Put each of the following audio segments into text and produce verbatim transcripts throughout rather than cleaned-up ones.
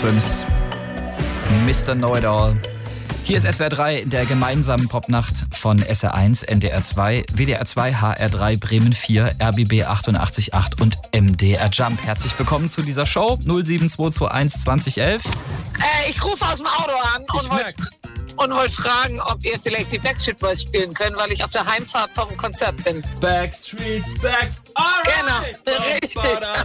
Swims. Mister Know-It-All. Hier ist S W R drei in der gemeinsamen Popnacht von S R eins, N D R zwei, W D R zwei, H R drei, Bremen vier, R B B achtundachtzig Komma acht und M D R Jump. Herzlich willkommen zu dieser Show null sieben zwei zwei eins zwanzig elf. Äh, ich rufe aus dem Auto an und wollte und wollt fragen, ob ihr vielleicht die Backstreet Boys spielen könnt, weil ich auf der Heimfahrt vom Konzert bin. Backstreet's back. Alright. Genau, richtig.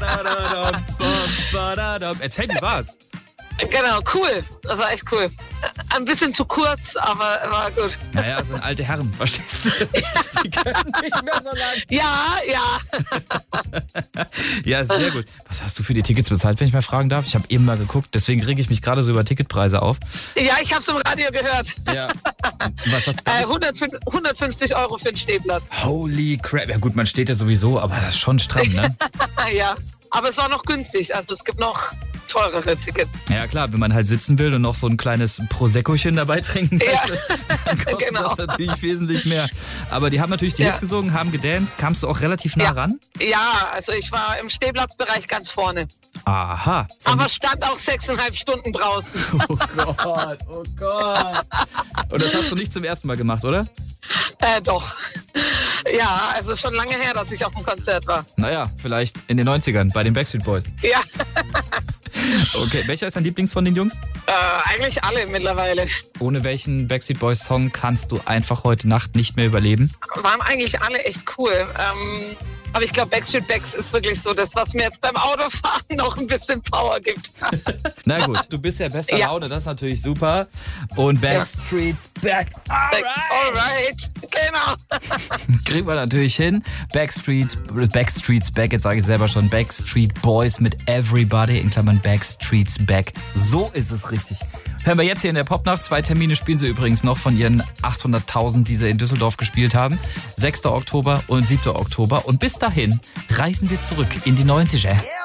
Erzähl mir was. Genau, cool. Das war echt cool. Ein bisschen zu kurz, aber war gut. Naja, das sind alte Herren, verstehst du? Die können nicht mehr so lang. Ja, ja. Ja, sehr gut. Was hast du für die Tickets bezahlt, wenn ich mal fragen darf? Ich habe eben mal geguckt, deswegen rege ich mich gerade so über Ticketpreise auf. Ja, ich habe es im Radio gehört. Ja. Was hast du? Äh, hundertfünfzig Euro für den Stehplatz. Holy crap. Ja gut, man steht ja sowieso, aber das ist schon stramm, ne? Ja, aber es war noch günstig. Also es gibt noch teurere Tickets. Ja klar, wenn man halt sitzen will und noch so ein kleines Proseccochen dabei trinken möchte, Ja. dann kostet Genau. das natürlich wesentlich mehr. Aber die haben natürlich die Ja. Hits gesungen, haben gedanced. Kamst du auch relativ nah Ja. ran? Ja, also ich war im Stehplatzbereich ganz vorne. Aha. Aber stand auch sechseinhalb Stunden draußen. Oh Gott, oh Gott. Und das hast du nicht zum ersten Mal gemacht, oder? Äh, doch. Ja, also schon lange her, dass ich auf dem Konzert war. Naja, vielleicht in den neunzigern bei den Backstreet Boys. Ja, Okay, welcher ist dein Lieblings von den Jungs? äh, eigentlich alle mittlerweile. Ohne welchen Backstreet Boys Song kannst du einfach heute Nacht nicht mehr überleben? Waren eigentlich alle echt cool. Ähm, aber ich glaube, Backstreet Backs ist wirklich so das, was mir jetzt beim Autofahren noch ein bisschen Power gibt. Na gut, du bist ja bester Ja. Laune, das ist natürlich super. Und Backstreet's back. Back, Alright. alright, genau. Kriegen wir natürlich hin. Backstreet's, Backstreet's back, jetzt sage ich selber schon. Backstreet Boys mit Everybody, in Klammern Backstreet's back. So ist es richtig. Hören wir jetzt hier in der Popnacht. Zwei Termine spielen sie übrigens noch von ihren achthunderttausend, die sie in Düsseldorf gespielt haben. sechster Oktober und siebter Oktober. Und bis dahin reisen wir zurück in die neunziger.